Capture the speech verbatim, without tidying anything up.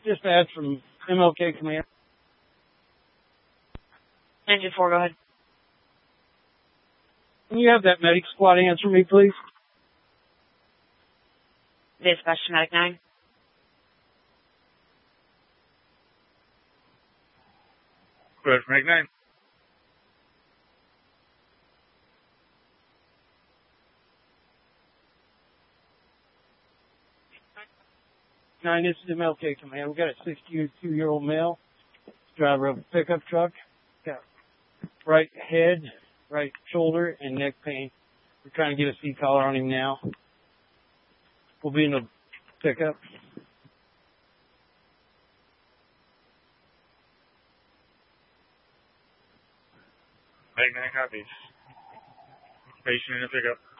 Dispatch from M L K Command. Engine four, go ahead. Can you have that medic squad answer me, please? Dispatch to medic nine. Good, medic nine. Nine, this is M L K Command. We've got a sixty-two-year-old male, driver of a pickup truck. Got right head, right shoulder, and neck pain. We're trying to get a seat collar on him now. We'll be in the pickup. Medic nine copies. Patient in the pickup.